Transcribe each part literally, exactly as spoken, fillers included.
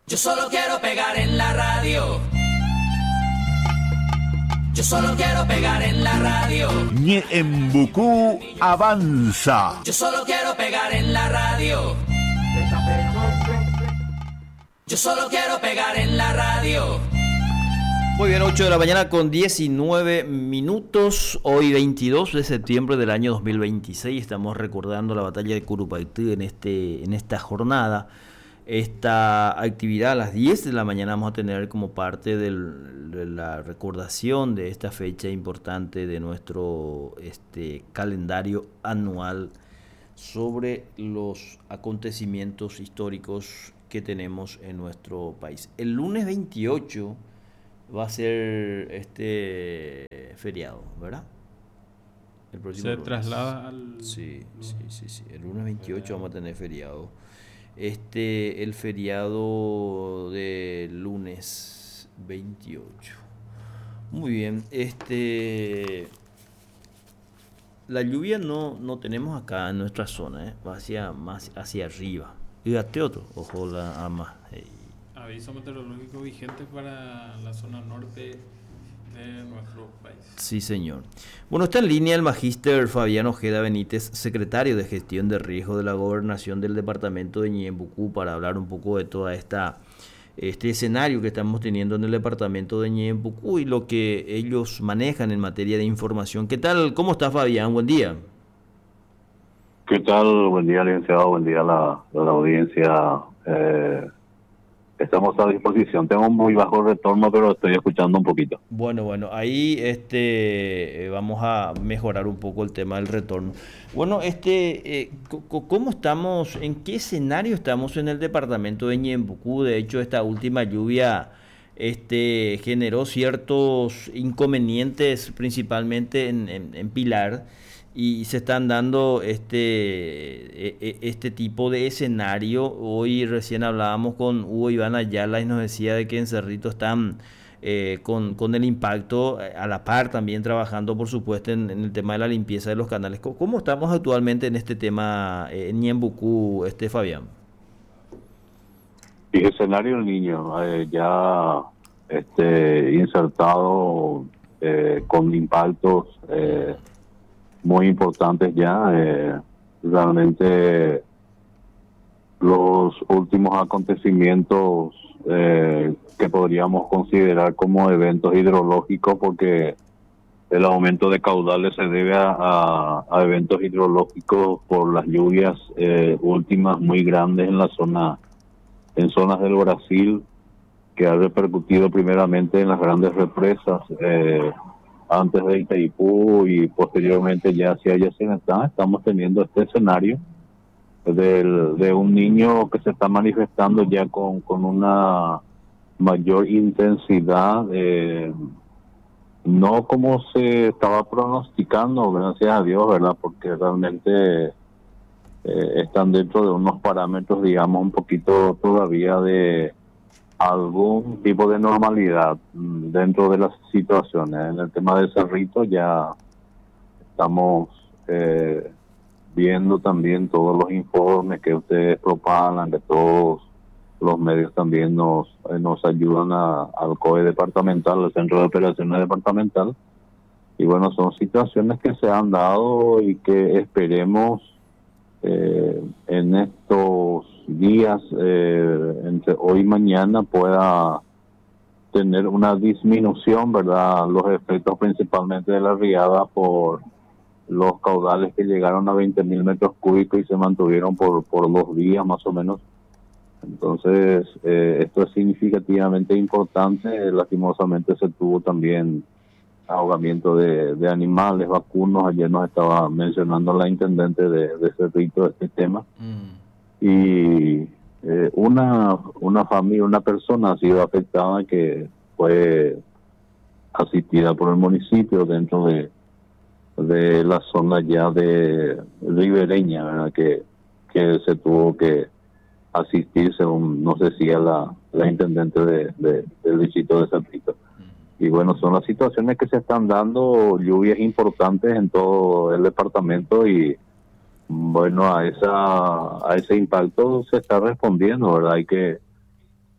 Yo solo quiero pegar en la radio. Yo solo quiero pegar en la radio. Ñeembucú avanza. Yo solo quiero pegar en la radio. Yo solo quiero pegar en la radio. Muy bien, ocho de la mañana con diecinueve minutos. Hoy veintidós de septiembre del año dos mil veintiséis. Estamos recordando la batalla de Curupaytí en, este, en esta jornada. Esta actividad a las diez de la mañana vamos a tener como parte del, de la recordación de esta fecha importante de nuestro este, calendario anual sobre los acontecimientos históricos que tenemos en nuestro país. El lunes veintiocho va a ser este feriado, ¿verdad? El próximo Se lunes. traslada al... Sí, sí, sí, sí. El lunes veintiocho vamos a tener feriado. Este, el feriado de lunes veintiocho. Muy bien, este... La lluvia no, no tenemos acá en nuestra zona, ¿eh? Va hacia, más hacia arriba. Y gate otro, ojo la ama. Hey. Aviso meteorológico vigente para la zona norte de nuestro país. Sí, señor. Bueno, está en línea el magíster Fabián Ojeda Benítez, secretario de Gestión de Riesgo de la Gobernación del Departamento de Ñeembucú, para hablar un poco de toda esta este escenario que estamos teniendo en el Departamento de Ñeembucú y lo que ellos manejan en materia de información. ¿Qué tal? ¿Cómo está, Fabián? Buen día. ¿Qué tal? Buen día, licenciado. Buen día a la, a la audiencia. Eh, Estamos a disposición. Tengo un muy bajo retorno, pero estoy escuchando un poquito. Bueno, bueno, ahí este eh, vamos a mejorar un poco el tema del retorno. Bueno, este, eh, ¿cómo estamos? ¿En qué escenario estamos en el departamento de Ñeembucú? De hecho, esta última lluvia este generó ciertos inconvenientes, principalmente en, en, en Pilar. Y se están dando este, este tipo de escenario. Hoy recién hablábamos con Hugo Iván Ayala y nos decía de que en Cerrito están eh, con, con el impacto a la par, también trabajando por supuesto en, en el tema de la limpieza de los canales. ¿Cómo estamos actualmente en este tema eh, en Ñeembucú, este, Fabián? Y escenario el niño eh, ya este, insertado eh, con impactos eh, muy importantes ya. Eh, realmente los últimos acontecimientos eh, que podríamos considerar como eventos hidrológicos, porque el aumento de caudales se debe a, a, a eventos hidrológicos por las lluvias eh, últimas muy grandes en la zona, en zonas del Brasil, que ha repercutido primeramente en las grandes represas eh, antes de Itaipú y posteriormente ya hacia Yacyretá. Estamos teniendo este escenario del, de un niño que se está manifestando ya con, con una mayor intensidad, eh, no como se estaba pronosticando, gracias a Dios, ¿verdad? Porque realmente eh, están dentro de unos parámetros, digamos, un poquito todavía de algún tipo de normalidad dentro de las situaciones. En el tema de Cerrito ya estamos eh, viendo también todos los informes que ustedes propagan, que todos los medios también nos eh, nos ayudan a, al C O E departamental, al Centro de Operaciones Departamental. Y bueno, son situaciones que se han dado y que esperemos eh, en estos días, eh, entre hoy y mañana, pueda tener una disminución, ¿verdad? Los efectos principalmente de la riada por los caudales que llegaron a veinte mil metros cúbicos y se mantuvieron por, por dos días más o menos. Entonces, eh, esto es significativamente importante. Lastimosamente se tuvo también ahogamiento de, de animales, vacunos. Ayer nos estaba mencionando la intendente de, de Cerrito este tema. Mm. Y eh, una una familia, una persona ha sido afectada que fue asistida por el municipio dentro de de la zona ya de ribereña, ¿verdad? que que se tuvo que asistir, según nos decía la, la intendente de, de, del distrito de Cerrito. Y bueno, son las situaciones que se están dando, lluvias importantes en todo el departamento y bueno, a esa a ese impacto se está respondiendo, ¿verdad? Hay que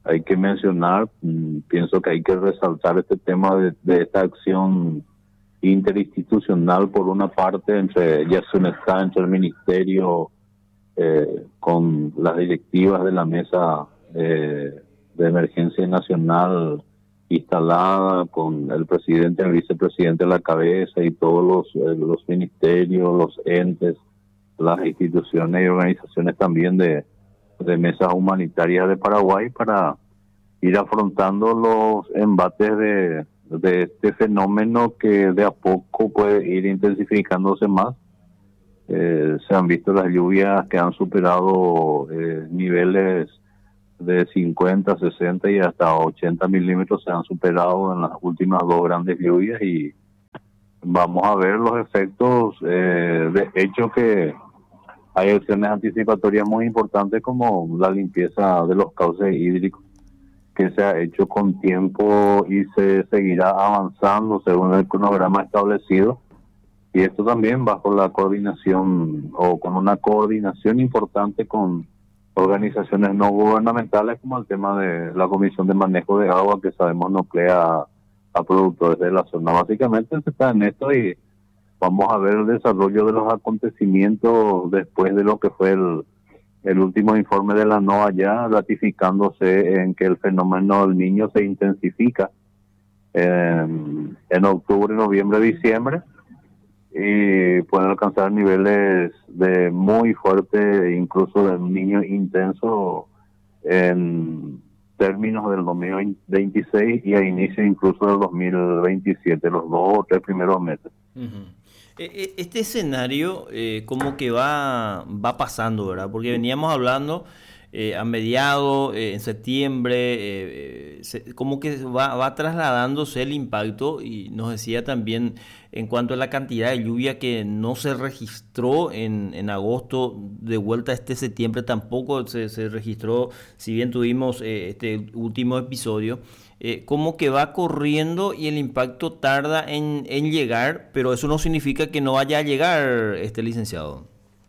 hay que mencionar, mm, pienso que hay que resaltar este tema de, de esta acción interinstitucional, por una parte, entre ya se está entre el ministerio eh, con las directivas de la mesa eh, de emergencia nacional instalada, con el presidente, el vicepresidente a la cabeza y todos los, eh, los ministerios, los entes, las instituciones y organizaciones también de, de mesas humanitarias de Paraguay, para ir afrontando los embates de, de este fenómeno que de a poco puede ir intensificándose más. Eh, se han visto las lluvias que han superado eh, niveles de cincuenta, sesenta y hasta ochenta milímetros, se han superado en las últimas dos grandes lluvias, y vamos a ver los efectos. Eh, de hecho que hay acciones anticipatorias muy importantes, como la limpieza de los cauces hídricos, que se ha hecho con tiempo y se seguirá avanzando según el cronograma establecido, y esto también bajo la coordinación o con una coordinación importante con organizaciones no gubernamentales, como el tema de la Comisión de Manejo de Agua, que sabemos nuclea a productores de la zona. Básicamente se está en esto, y vamos a ver el desarrollo de los acontecimientos después de lo que fue el, el último informe de la NOAA, ya ratificándose en que el fenómeno del Niño se intensifica en, en octubre, noviembre, diciembre, y pueden alcanzar niveles de muy fuerte, incluso del Niño intenso en términos del dos mil veintiséis y a inicio incluso del dos mil veintisiete, los dos o tres primeros meses. Uh-huh. Este escenario eh, como que va, va pasando, ¿verdad? Porque veníamos hablando eh, a mediados, eh, en septiembre, eh, eh, se, como que va, va trasladándose el impacto, y nos decía también en cuanto a la cantidad de lluvia que no se registró en, en agosto, de vuelta a este septiembre tampoco se, se registró, si bien tuvimos eh, este último episodio, eh, como que va corriendo y el impacto tarda en, en llegar, pero eso no significa que no vaya a llegar, este licenciado.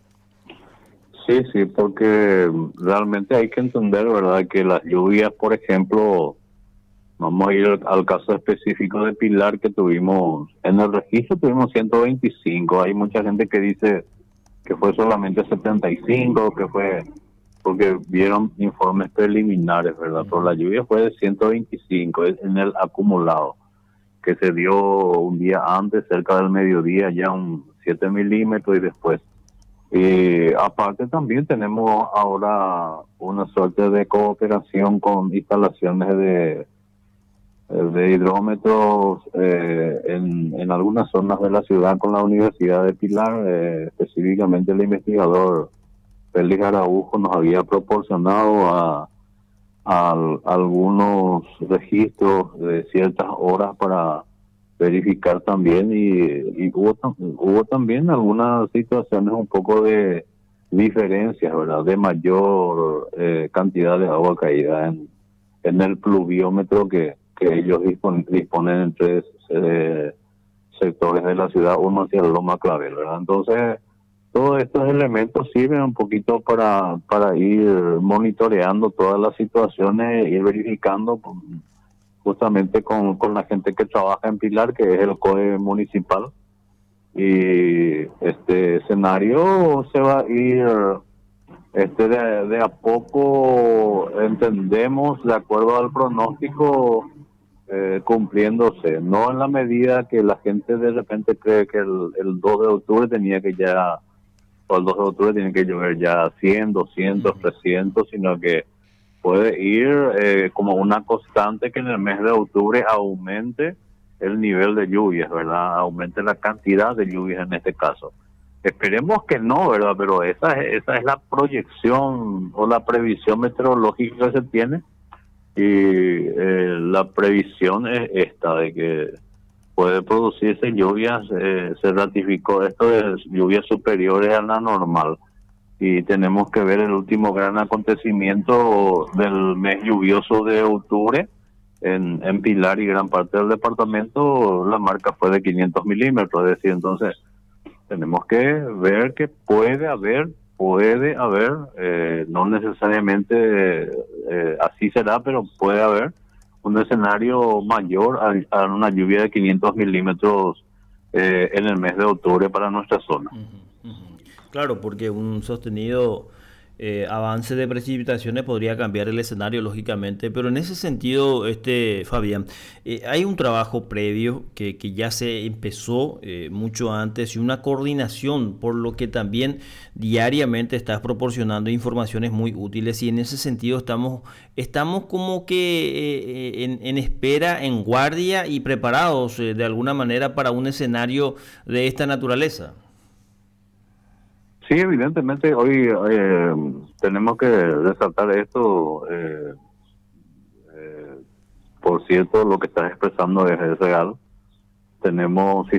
Sí, sí, porque realmente hay que entender, ¿verdad?, que las lluvias, por ejemplo, vamos a ir al, al caso específico de Pilar, que tuvimos, en el registro tuvimos ciento veinticinco, hay mucha gente que dice que fue solamente setenta y cinco, que fue porque vieron informes preliminares, ¿verdad?, pero la lluvia fue de ciento veinticinco en el acumulado, que se dio un día antes, cerca del mediodía, ya un siete milímetros, y después. Y aparte también tenemos ahora una suerte de cooperación con instalaciones de, de hidrómetros eh, en, en algunas zonas de la ciudad con la Universidad de Pilar. Eh, específicamente el investigador Félix Araujo nos había proporcionado a, a, a algunos registros de ciertas horas para verificar también, y, y hubo, hubo también algunas situaciones un poco de diferencias, ¿verdad?, de mayor eh, cantidad de agua caída en, en el pluviómetro que, que ellos dispon, disponen en tres eh, sectores de la ciudad, uno hacia Loma Clavel, ¿verdad? Entonces, todos estos elementos sirven un poquito para, para ir monitoreando todas las situaciones, ir verificando justamente con, con la gente que trabaja en Pilar, que es el C O E municipal, y este escenario se va a ir este de, de a poco, entendemos, de acuerdo al pronóstico, eh, cumpliéndose, no en la medida que la gente de repente cree que el, el dos de octubre tenía que ya, o el dos de octubre tiene que llover ya cien, doscientos, trescientos, sino que puede ir eh, como una constante, que en el mes de octubre aumente el nivel de lluvias, ¿verdad? Aumente la cantidad de lluvias en este caso. Esperemos que no, ¿verdad? Pero esa, esa es la proyección o la previsión meteorológica que se tiene, y eh, la previsión es esta, de que puede producirse lluvias, eh, se ratificó esto de lluvias superiores a la normal. Y tenemos que ver el último gran acontecimiento del mes lluvioso de octubre en, en Pilar y gran parte del departamento. La marca fue de quinientos milímetros, es decir, entonces tenemos que ver que puede haber, puede haber, eh, no necesariamente eh, así será, pero puede haber un escenario mayor a, a una lluvia de quinientos milímetros eh, en el mes de octubre para nuestra zona. Ujú, ujú. Claro, porque un sostenido eh, avance de precipitaciones podría cambiar el escenario, lógicamente, pero en ese sentido, este Fabián, eh, hay un trabajo previo que, que ya se empezó eh, mucho antes y una coordinación, por lo que también diariamente estás proporcionando informaciones muy útiles y en ese sentido estamos, estamos como que eh, en, en espera, en guardia y preparados eh, de alguna manera para un escenario de esta naturaleza. Sí, evidentemente hoy eh, tenemos que resaltar esto. Eh, eh, por cierto, lo que estás expresando es, es real. Tenemos